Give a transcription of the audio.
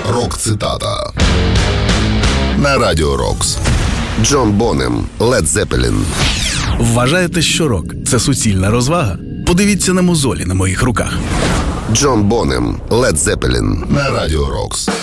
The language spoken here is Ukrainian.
Рок-цитата на Радіо Рокс. Джон Бонем, Лед Зеппелін. Вважаєте, що рок – це суцільна розвага? Подивіться на мозолі на моїх руках. Джон Бонем, Лед Зеппелін на Радіо Рокс.